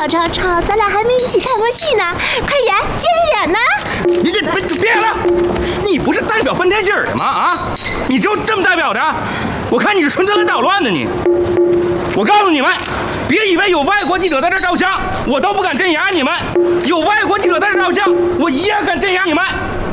小超超，咱俩还没一起看过戏呢，快演，接着演呢！ 你别了，你不是代表翻天喜儿的吗？啊，你就这么代表的？我看你是纯粹来捣乱的你。我告诉你们，别以为有外国记者在这照相，我都不敢镇压你们。有外国记者在这照相，我一样敢镇压你们。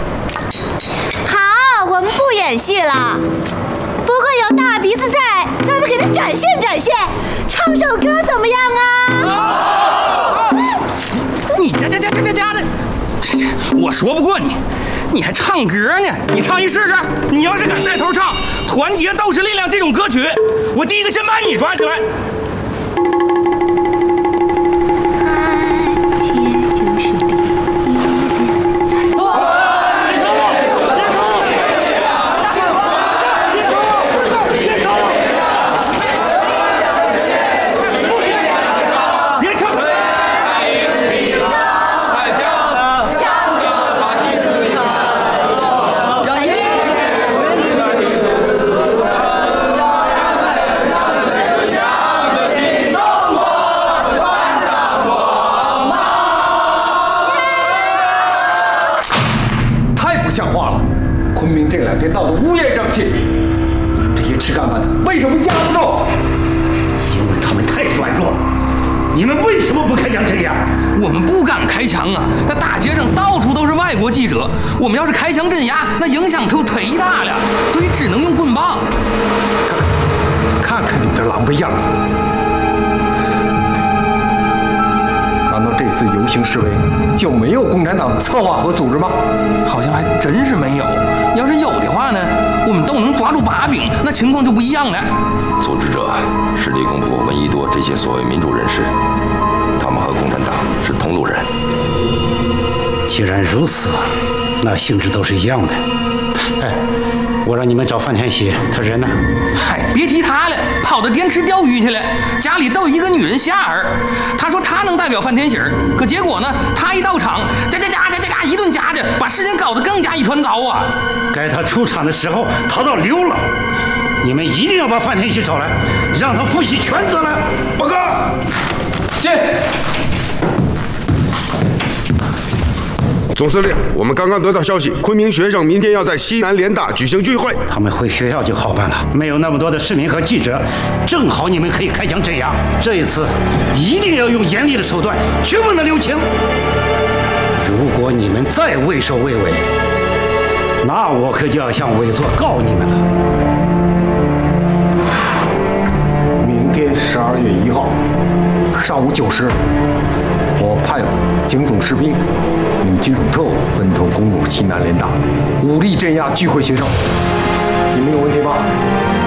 好，我们不演戏了。不过有大鼻子在，咱们给他展现展现，唱首歌怎么样啊？ 你这的，我说不过你，你还唱歌呢？你唱一试试。你要是敢带头唱《团结斗士力量》这种歌曲，我第一个先把你抓起来。 闹得乌烟瘴气，你们这些吃干饭的为什么压不住？ 因为他们太软弱了。你们为什么不开枪镇压？ 我们不敢开枪啊！那大街上到处都是外国记者，我们要是开枪镇压，那影响就忒大了，所以只能用棍棒。 看看你们这狼狈样子，难道这次游行示威就没有共产党策划和组织吗？ 好像还真是没有。要是有的话呢，我们都能抓住把柄，那情况就不一样了。 组织者是李公朴、闻一多这些所谓民主人士，他们和共产党是同路人。 既然如此，那性质都是一样的。哎，我让你们找范天喜，他人呢？ 嗨，别提他了，跑到滇池钓鱼去了。家里都有一个女人夏儿，他说他能代表范天喜儿，可结果呢，他一到场，夹一顿夹着，把事情搞得更加一团糟啊！ 该他出场的时候，他倒溜了。你们一定要把范天喜找来，让他负起全责来。 报告，进。 总司令，我们刚刚得到消息，昆明学生明天要在西南联大举行聚会。 他们回学校就好办了，没有那么多的市民和记者，正好你们可以开枪镇压。这一次一定要用严厉的手段，绝不能留情。如果你们再畏首畏尾，那我可就要向委座告你们了。 明天12月1号上午9时，我派警总士兵与军统特务分头攻入西南联大，武力镇压聚会学生。你们有问题吗？